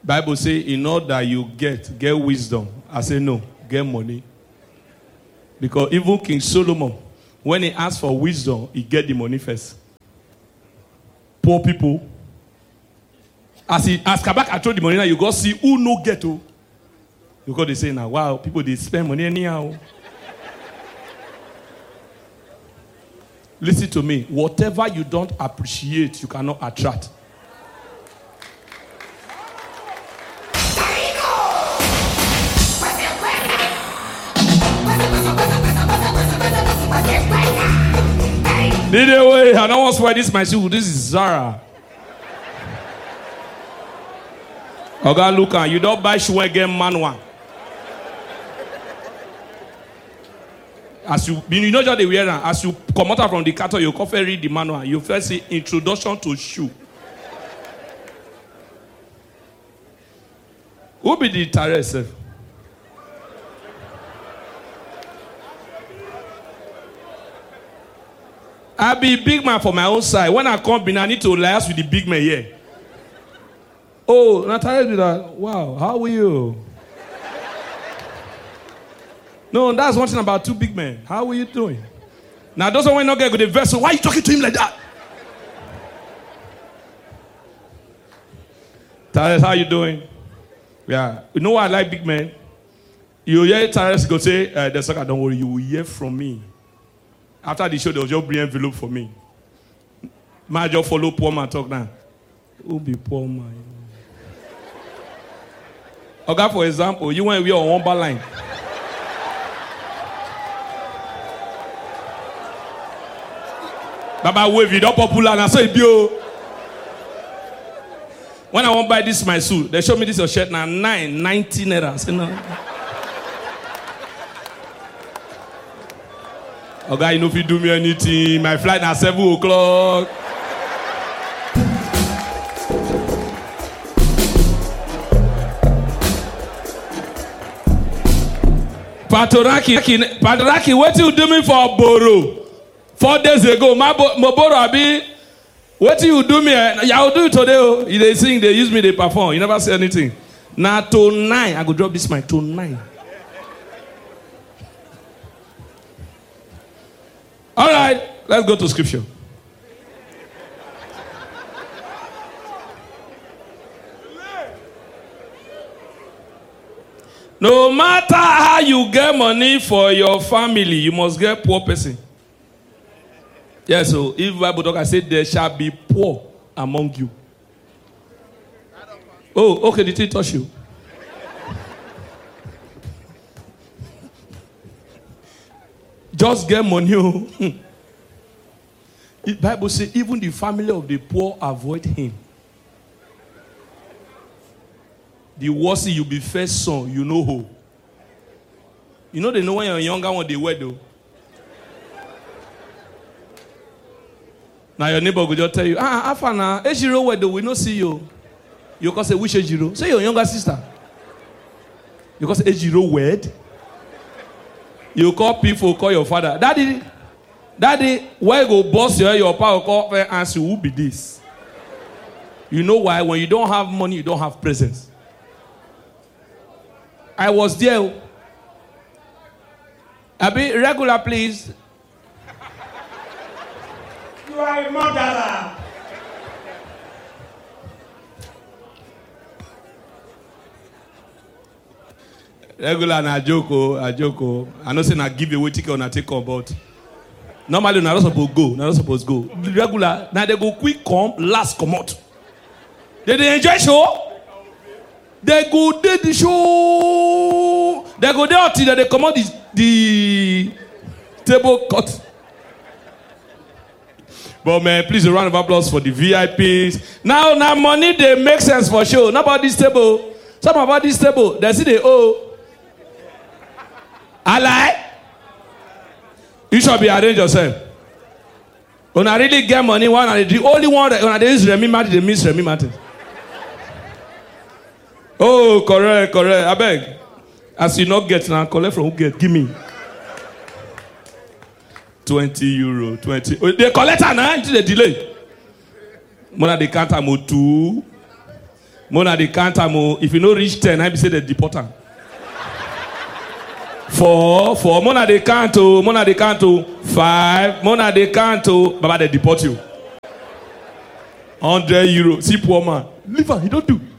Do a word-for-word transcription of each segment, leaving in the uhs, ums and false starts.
Bible say, in order that you get, get wisdom. I say no, get money. Because even King Solomon, when he asked for wisdom, he get the money first. Poor people. As he as Kabak I told the money now, you go see who no get to. Because they say now, wow, people they spend money anyhow. Listen to me. Whatever you don't appreciate, you cannot attract. Did they wait? I don't want to wear this my shoe. This is Zara. Okay, look at you don't buy shoe again, man one. As you, you know just the wear as you come out from the cattle, you coffee read the manual. You first see introduction to shoe. Who be the terrace? I be big man for my own side. When I come in, I need to liaise with the big man here. Oh, Natalia be like, wow, how are you? No, that's one thing about two big men. How are you doing? Now, those one not get with the vessel. Why are you talking to him like that? Tyrus, how you doing? Yeah. You know why I like big men? You hear Tyrus go say, uh, the sucker, don't worry, you will hear from me. After the show, they'll just bring envelope for me. My just follow poor man talk now. Who be poor man? Okay, for example, you went with your one bar line. Baba wave it up popular and I say bio. When I want to buy this my suit, they show me this your shirt now nine ninety naira. I say no. Okay, you know if you do me anything, my flight at seven o'clock. Patoraki, Patoraki, what you do me for Boro? Four days ago, my Moboro Abi, what you do me? I will do it today. They sing, they use me, they perform. You never say anything. Now tonight, I go drop this mic tonight. All right, let's go to scripture. No matter how you get money for your family, you must get poor person. Yes, so if Bible talk, I said there shall be poor among you. Oh, okay, did it touch you? Just get money. The Bible says even the family of the poor avoid him. The worse you be first son, you know who. You know they know when you're younger when they wear though. Now your neighbor will just tell you, ah, Afana, Ejiro where do we not see you? You can say which Ejiro? Say your younger sister. You can say Ejiro wed. You call people, call your father. Daddy, daddy, where go boss your your power call and answer who be this? You know why? When you don't have money, you don't have presence. I was there. I be regular, please. You are a murderer. Regular na joko, a joko. I know say na give away ticket on a take on, but normally na not supposed go, na not supposed go. Regular, now they go quick come, last come out. They they enjoy show. They go do the show. They go there until they come out the, the table cut. But man, please a round of applause for the V I Ps. Now, now money they make sense for sure. Not about this table. Some about this table, they see they owe. I lie. You should be arrange yourself. When I really get money, one and the only one that when I use Remy Martin, they miss Remy Martin. Oh, correct, correct. I beg. As you not get now, collect from who get. Give me. twenty euro, twenty. Oh, they collect her now until they delay. When they count I'm two. Mona the counter, if you no reach ten, I be say the deporter. Four, four, Mona the canto, Mona the canto, five, Mona the canto, Baba they deport you. Hundred euro. See poor man. Leave her, he don't do.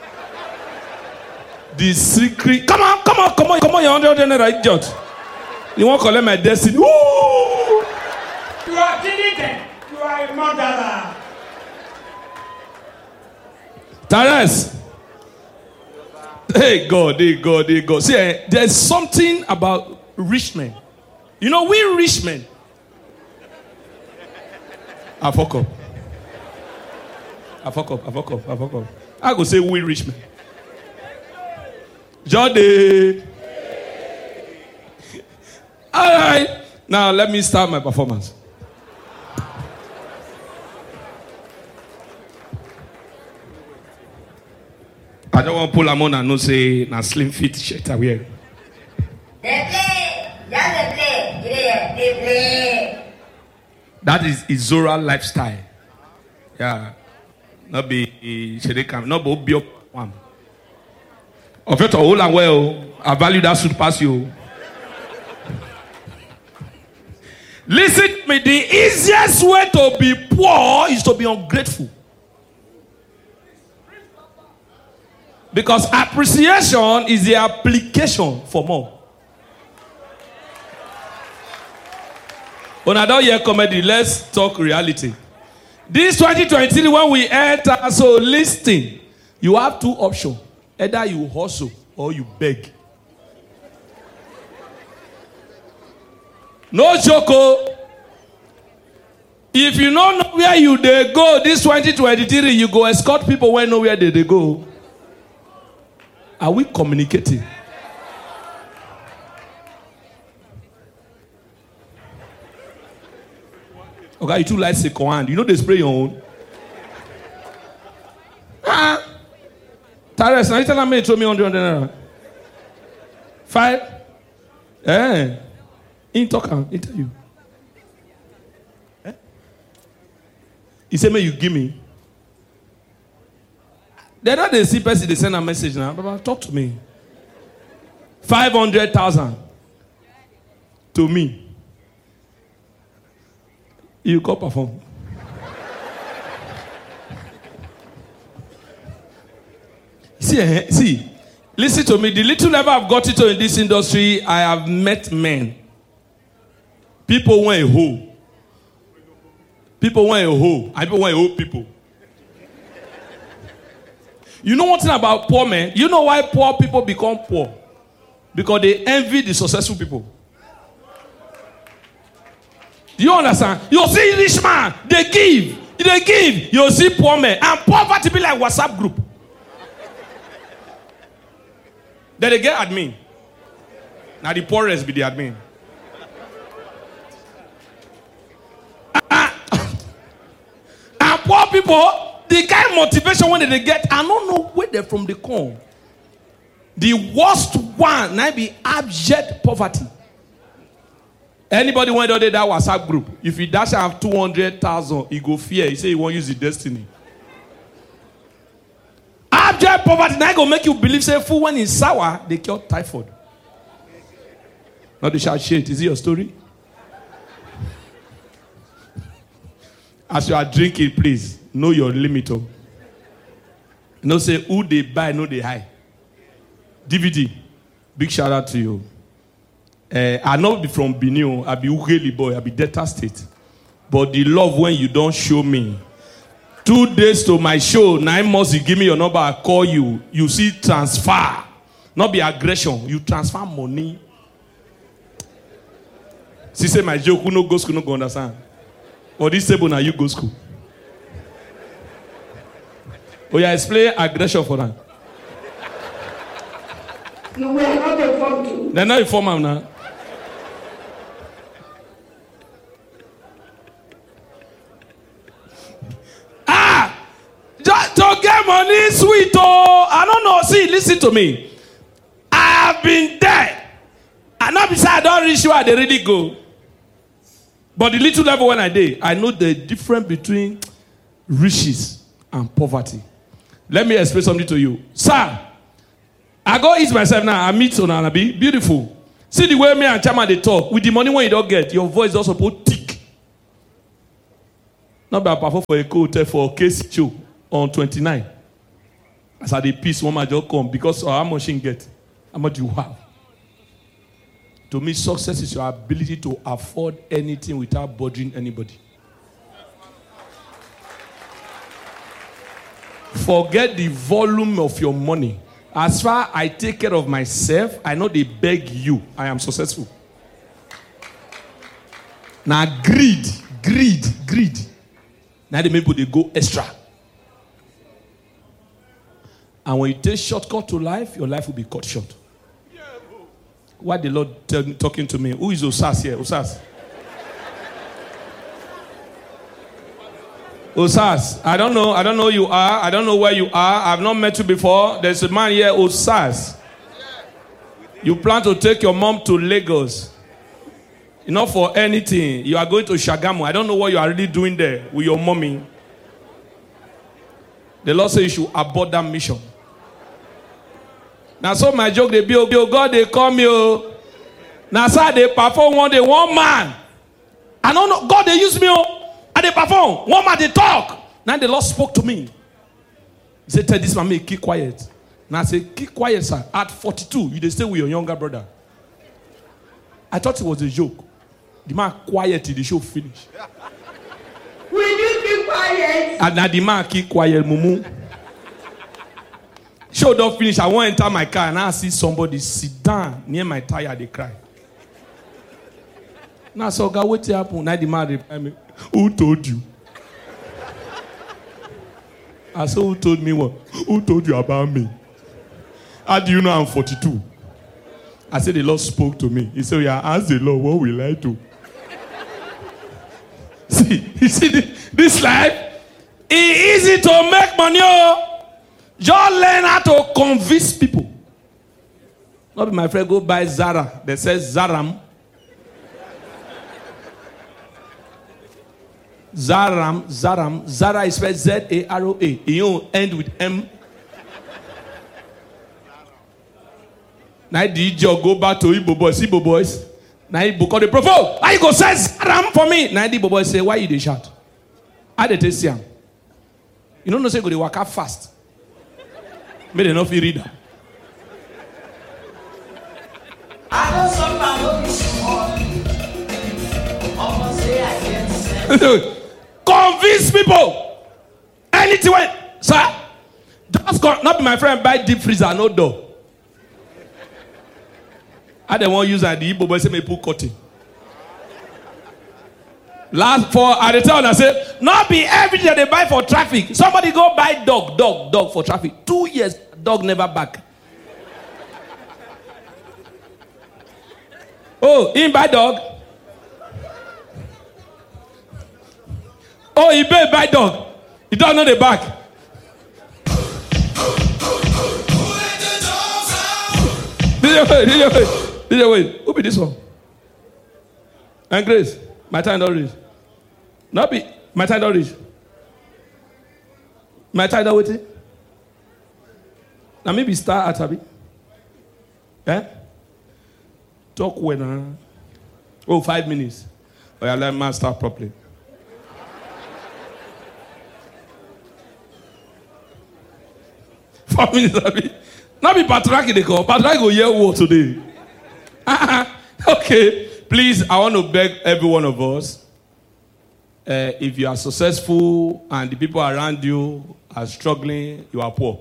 The secret. Come on, come on, come on, come on, you're hundred naira idiot. You won't collect my destiny. Ooh! You are killing them. You are a murderer. Terence. Hey God, hey God, hey God. See, eh, there's something about rich men. You know, we rich men. I fuck up. I fuck up, I fuck up, I fuck up. I go say we rich men. Jody. All right. Now let me start my performance. I don't want to pull a man and no say na slim fit shirt I wear. They play, yeah, they play, yeah, they play. That is Izora lifestyle. Yeah. Not be Shedekam, not be Obiok one. Of it all and well, I value that suit pass you. Listen to me, the easiest way to be poor is to be ungrateful. Because appreciation is the application for more. When I don't hear comedy, let's talk reality. This twenty twenty-three, when we enter, so listen, you have two options. Either you hustle or you beg. No joke. If you don't know where you they go, this twenty twenty-three, you go escort people when know where they, they go. Are we communicating? Okay, you too like second hand. You know they spray your own. Ah, Tares, now you tell me to throw me one hundred naira. Five. Eh. In talk, in tell you. Eh? He said, "May you give me." Then not they see person they send a message now. Baba, talk to me. Five hundred thousand to me. You go perform. see, eh, see, listen to me. The little level I've got into in this industry, I have met men. People want a hoe. People want a hoe. I people want a hoe people. You know one thing about poor men? You know why poor people become poor? Because they envy the successful people. You understand? You see rich man, they give. They give. You see poor men. And poverty be like WhatsApp group. Then they get admin. Now the poorest be the admin. And poor people, the kind of motivation when they get, I don't know where they're from the come. The worst one might be abject poverty. Anybody went out there that WhatsApp group, if he dash have two hundred thousand, he go fear. He say he won't use the destiny. Abject poverty, now go make you believe, say, food when it's sour, they cure typhoid. Not the shout shit. Is it your story? As you are drinking, please know your limit. Oh. No say who they buy, no they hide. D V D, big shout out to you. Uh, I not be from Benin, I be Ugeli boy, I be Delta State. But the love when you don't show me. Two days to my show, nine months you give me your number, I call you. You see transfer, not be aggression. You transfer money. She say my joke, who no go school, no go understand. But this table now you go school. Oh yeah, explain aggression for them. You were not informed to. They're not informed now. Ah! Just to get money, sweet. Oh, I don't know. See, listen to me. I have been there. And not because I don't reach where they really go. But the little level when I did, I know the difference between riches and poverty. Let me explain something to you. Sir, I go eat myself now. I meet Onanabi. Beautiful. See the way me and Chama they talk. With the money when you don't get, your voice is also put thick. Not by perform for a hotel for a case show on twenty-nine. As I the piece, one man just come because of how much you get. How much you have. To me, success is your ability to afford anything without bothering anybody. Forget the volume of your money. As far as I take care of myself, I know they beg you. I am successful. Now greed, greed, greed. Now the people, they go extra. And when you take shortcut to life, your life will be cut short. Why the Lord tell, talking to me? Who is Osas here? Osas. Osas. I don't know. I don't know who you are. I don't know where you are. I've not met you before. There's a man here, Osas. You plan to take your mom to Lagos. Not for anything. You are going to Shagamu. I don't know what you are really doing there with your mommy. The Lord says you should abort that mission. Now, so my joke, they be, oh, God, they come you. Now, sir, they perform one day, one man. I don't know, God, they use me, oh, and they perform. One man, they talk. Now, the Lord spoke to me. He said, tell this man, me, keep quiet. Now, I said, keep quiet, sir. At forty-two, you they stay with your younger brother. I thought it was a joke. The man quiet till the show finish. Will you keep quiet? And now the man keep quiet, mumu. Show don't finish. I want to enter my car and I see somebody sit down near my tire. They cry. Now, so God, what happened? Now the man replied me, who told you? I said, who told me what? Who told you about me? How do you know I'm forty-two? I said, the Lord spoke to me. He said, yeah, ask the Lord, what will I do? See, you see this, this life? It's easy to make money. Oh. Just learn how to convince people. Not my friend go buy Zara. They say Zaram. Zaram, Zaram. Zara is spelled Z A R O A. You end with M. Now the job go back to Igbo boys. Igbo boys. Now Igbo call the prophet. Why you go say Zaram for me? Now the Igbo boys say, why you dey shout? How they taste him? You don't know say go dey walk out fast. May they not feel reader. I know some man will be small. Almost say I can't. Convince people. Anything when, sir. Just go, not be my friend buy deep freezer, no door. I don't want to use that. The Igbo boy say me put cotton. Last for at the time I say, not be every day they buy for traffic. Somebody go buy dog, dog, dog for traffic. Two years, dog never back. Oh, he buy dog. Oh, he buy buy dog. He don't know the back. Did you wait? Did you wait? Did you wait? Who be this one? And Grace, my time don't reach. Not be my time don't reach. My time don't wait. Now maybe start at Abby. Eh? Talk when. Uh, oh, five minutes. Oh, yeah, let me start properly. Four minutes, Abby. Not be Patraki they call. Patraki go hear what today. Okay, please, I want to beg every one of us. Uh, if you are successful and the people around you are struggling, you are poor.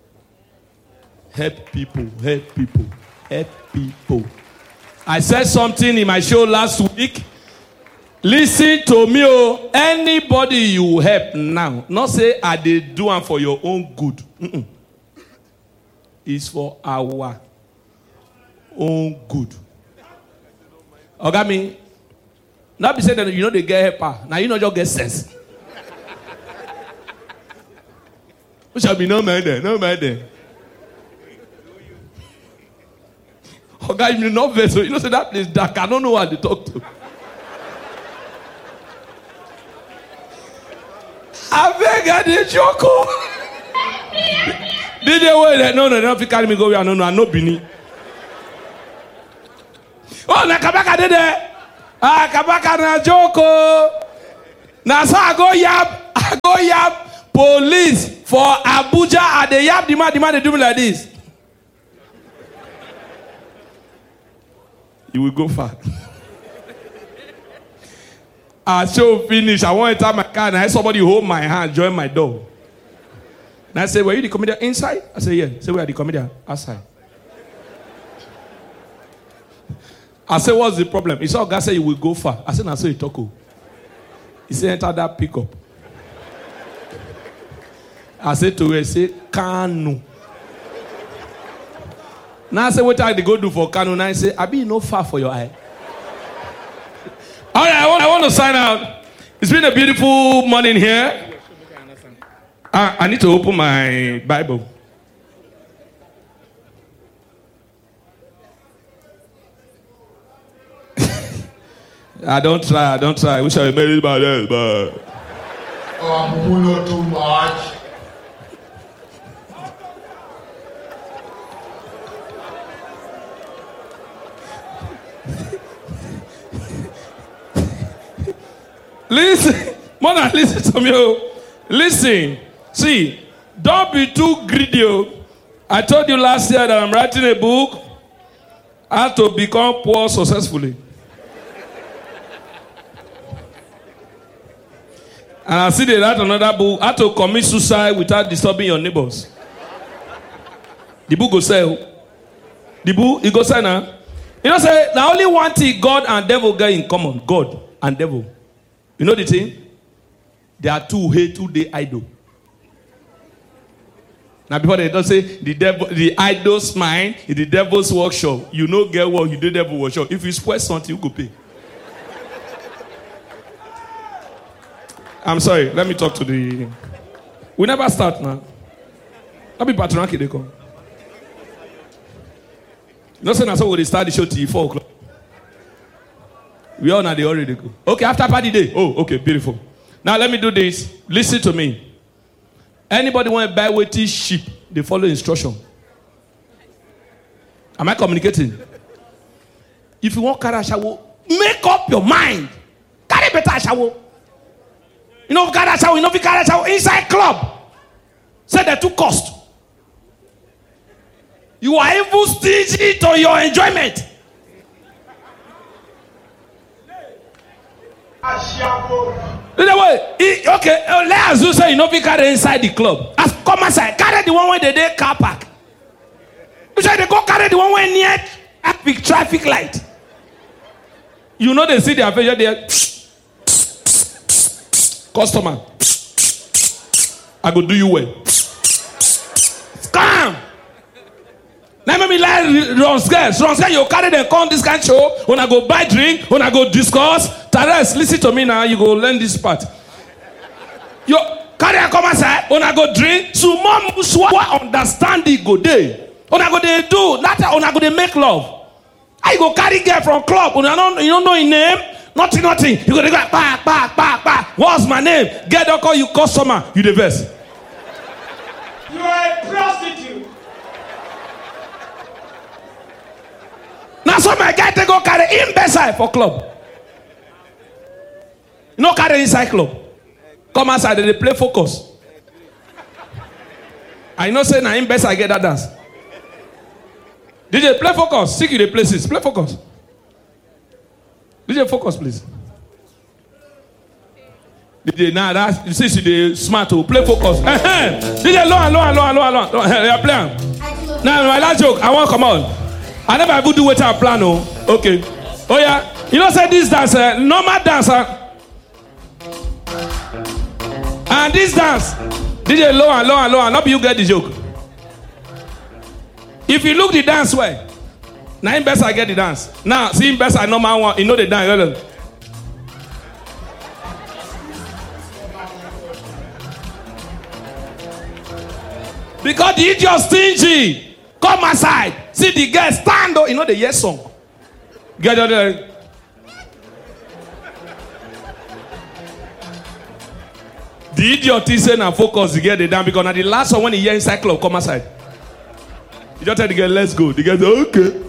Help people, help people, help people. I said something in my show last week. Listen to me, oh. Anybody you help now, not say I they do them for your own good. Mm-mm. It's for our own good. Okay, me. Not be saying that you know they get helper. Now you know just get sense. We shall be no man there, no man there. Okay, you know vessel. You know say that place dark. I don't know what they talk to. I beg I did joke. D J wait, no, no, don't fit carry me go where no, no, I no Bini. Oh, na Kabaka did it. Ah, Kabaka na joko. Na so I go yap, I go yap police for Abuja and they yap the man, the man they do me like this. You will go far. I show finish. I want to enter my car and I somebody hold my hand, join my door. And I say, were you the comedian inside? I say, yeah. Say, where are the comedian? Outside. I say, what's the problem? He saw a guy say you will go far. I said, I say you talk. He said, enter that pickup. I said to her, I say, Kanu. Now I say, what I go do for Kanu? Now I say, I be no far for your eye. All right, I want, I want to sign out. It's been a beautiful morning here. I, I need to open my Bible. I don't try, I don't try. I wish I made it by this, but... Oh, not too much. Listen, Mona, listen to me. Listen, see, don't be too greedy. I told you last year that I'm writing a book, how to become poor successfully. And I see they write another book, how to commit suicide without disturbing your neighbors. The book go sell. The book, it go sell now. You know, say, the only one thing God and devil get in common, God and devil. You know the thing? There are two hate, two they idol. Now before they don't say the devil, the idol's mind is the devil's workshop. You know get what you do devil workshop. If you spoil something, you go pay. I'm sorry, let me talk to the... We never start now. I'll be patronaki they come. No say so we start the show till four o'clock. We all know they already go. Okay, after party day. Oh, okay, beautiful. Now let me do this. Listen to me. Anybody want to buy weighty sheep, they follow instruction. Am I communicating? If you want carry a shower, make up your mind. Carry better shower. You know carry a shower, you know carry a shower inside club. Say they too cost. You are even stingy to your enjoyment. Anyway, okay, let us say you know we carry inside the club. As come outside, carry the one where they dey car park. You say they go carry the one where near traffic traffic light. You know they see their face there. Customer, I go do you well. Come. Let me like Ronsgers. Ronsgers, you carry them come this kind of show. When I go buy drink, when I go discuss. Tares, listen to me now. You go learn this part. You carry a come outside. When I go drink, so mom understand the go day. When I go they do, not when I go they make love. I go carry girl from club. When I don't, you don't know his name. Nothing, nothing. You go they go back, back, back, back. What's my name? Get don't call you customer. You the best. You are a prostitute. Now so my guy they go carry him beside for club. You no carry inside club. Come outside and they play focus. I know say na him best I get that dance. D J play focus. Seek you the places. Play focus. D J focus please. D J now that you see she the smart to play focus. D J low and low and low and low and low. They are playing. Now my last joke I want come on. I never even do what I plan. Oh, okay. Oh yeah. You know say this dance, uh, normal dancer. And this dance, D J low and low and low and not you get the joke. If you look the dance way, now him best I get the dance. Now see him best I normal one, you know the dance. Because the idiot stingy. Come aside. See the girl stand up. You know the yes song. Get out there. The idiot is saying and focus to get the down because now the last one when he hear inside club come aside. You just tell the girl, let's go. The girl say, okay.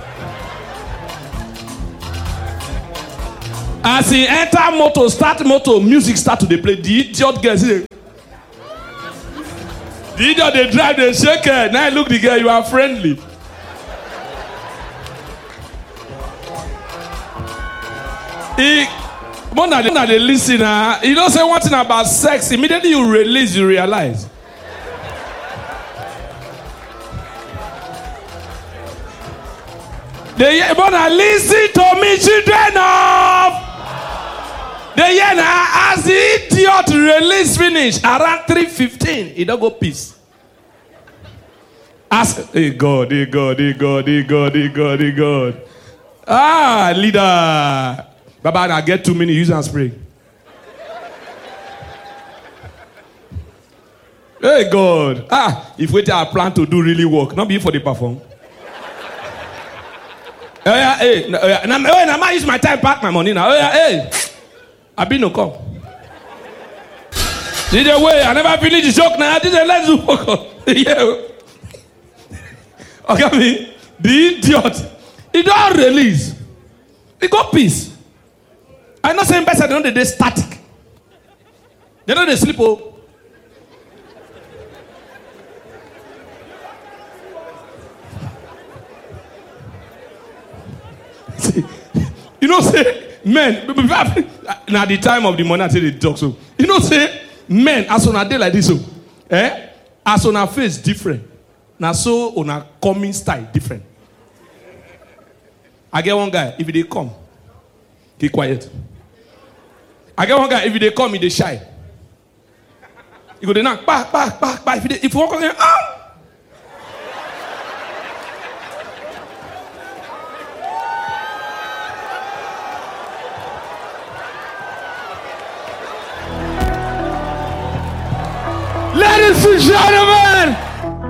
As he enter motor, start motor, music start to dey play. The idiot girl say, the idiot they drive, they shake her. Now look the girl, you are friendly. He, more than they listen, uh, you don't say one thing about sex. Immediately you release, you realize. They wanna listen to me, children of. They hear now as the idiot release finish around three fifteen. He don't go peace. Ask, hey God, hey God, hey God, hey God, hey God, hey God. Ah, leader. Baba, I get too many, use and spray. Hey God. Ah, if we tell our plan to do really work, not be for the perform. Oh yeah, hey, no, oh yeah, now, oh, now I use my time, pack my money now. Oh yeah, hey, I been no come. D J way, I never finish the joke now. D J, let's do focus. Yeah. Okay, me, the idiot, he don't release. He got peace. I know same person, they know they static. They know they sleep. Oh. You know, say men. Now the time of the money, I say they talk so. You know, say men as on a day like this, so eh? As on a face different. Now so on a coming style different. I get one guy. If they come, keep quiet. I get one guy. If they come, he they shy. You go they knock, back, back, back, back. If they, if you walk on there, ah. Ladies and gentlemen,